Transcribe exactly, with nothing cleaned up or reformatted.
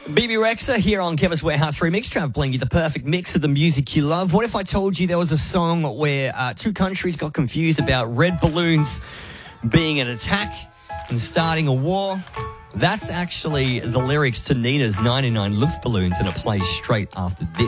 B B Rexa here on Chemist Warehouse Remix, trying to bring you the perfect mix of the music you love. What if I told you there was a song where uh, two countries got confused about red balloons being an attack and starting a war? That's actually the lyrics to Nina's ninety-nine Luftballons, and it plays straight after this.